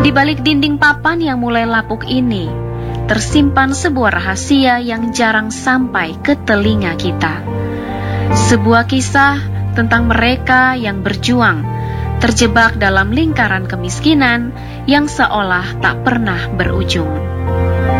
Di balik dinding papan yang mulai lapuk ini, tersimpan sebuah rahasia yang jarang sampai ke telinga kita. Sebuah kisah tentang mereka yang berjuang, terjebak dalam lingkaran kemiskinan yang seolah tak pernah berujung.